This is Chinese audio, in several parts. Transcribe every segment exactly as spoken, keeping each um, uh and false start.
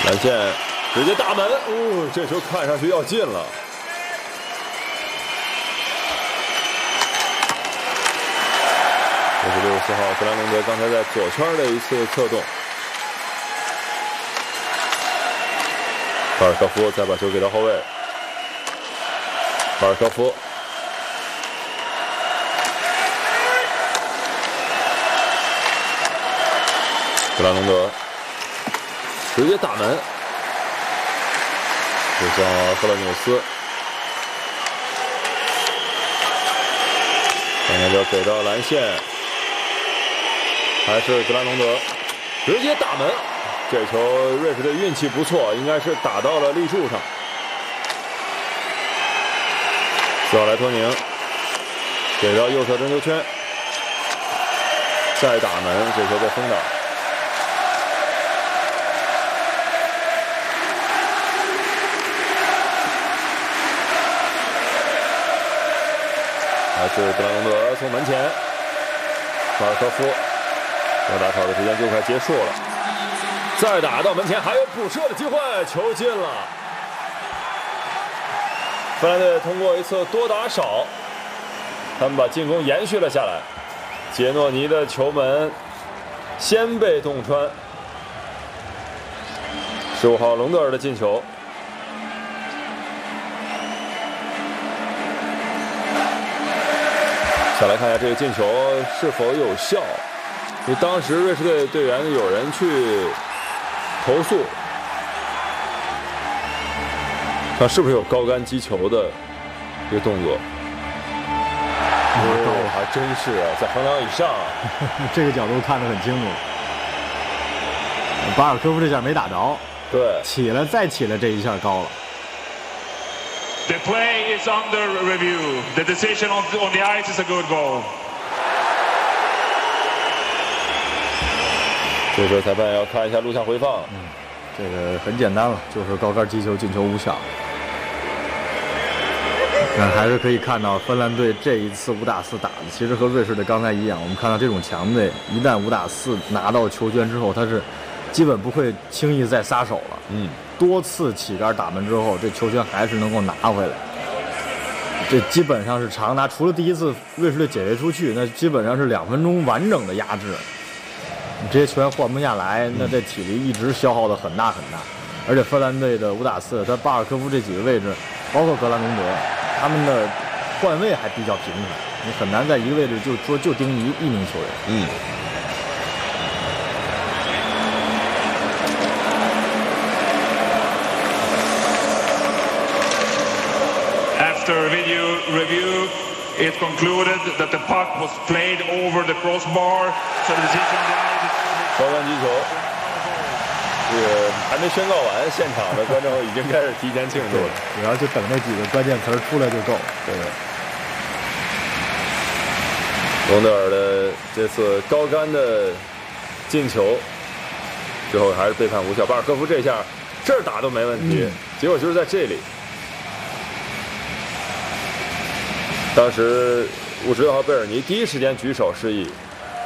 蓝线直接打门，哦，这球看上去要进了。这是六十四号格兰隆德刚才在左圈的一次策动。巴尔科夫再把球给到后卫，巴尔科夫。 格兰隆德直接打门，这叫赫勒纽斯，现在就给到蓝线，还是格兰隆德直接打门。这球瑞士队运气不错，应该是打到了立柱上。斯奥莱托宁给到右侧争球圈，再打门，这球被封挡。 还是格兰隆德从门前，巴尔科夫要打草的时间就快结束了，再打到门前还有补射的机会，球进了。芬兰队通过一次多打少，他们把进攻延续了下来。杰诺尼的球门先被洞穿，十五号隆德尔的进球。 再来看一下这个进球是否有效，因为当时瑞士队队员有人去投诉，他是不是有高杆击球的一个动作？哦，还真是啊，在横梁以上， 这个角度看得很清楚。巴尔科夫这下没打着， 对， 起来再起来，这一下高了。 The play is under review. The decision on the, on the ice is a good goal. 这时候裁判要看一下录像回放。 嗯，这个很简单了，就是高杆击球进球无效。但还是可以看到芬兰队这一次五打四打的，其实和瑞士队刚才一样。我们看到这种强队，一旦五打四拿到球权之后，他是基本不会轻易再撒手了。 嗯。 多次起杆打门之后，这球权还是能够拿回来。这基本上是长达，除了第一次瑞士队解围出去，那基本上是两分钟完整的压制。你这些球员换不下来，那这体力一直消耗的很大很大。而且芬兰队的五打四，他巴尔科夫这几个位置，包括格兰隆德，他们的换位还比较频繁，你很难在一个位置就说就盯一一名球员。 嗯。 After video review, it concluded that the puck was played over the crossbar, so the decision lies. 高杆击球，这个还没宣告完，现场的观众已经开始提前庆祝了。 主要就等那几个关键词儿出来就够。 对。隆德尔的这次高杆的进球，最后还是被判无效。巴尔科夫这下这儿打都没问题，嗯、结果就是在这里。 当时五十六号贝尔尼第一时间举手示意，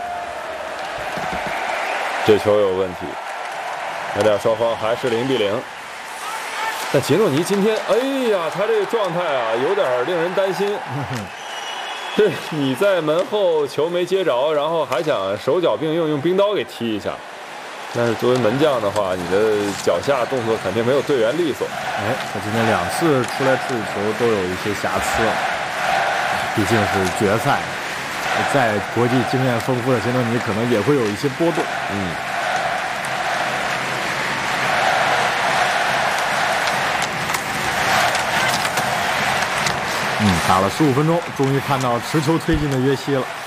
这球有问题。那俩双方还是零比零。但杰诺尼今天，哎呀，他这个状态啊，有点令人担心。这你在门后球没接着，然后还想手脚并用，用冰刀给踢一下。但是作为门将的话，你的脚下动作肯定没有队员利索。 哎，他今天两次出来处理球都有一些瑕疵。 毕竟是决赛，在国际经验丰富的杰诺尼可能也会有一些波动。 嗯。 嗯，打了十五分钟，终于看到持球推进的约西了。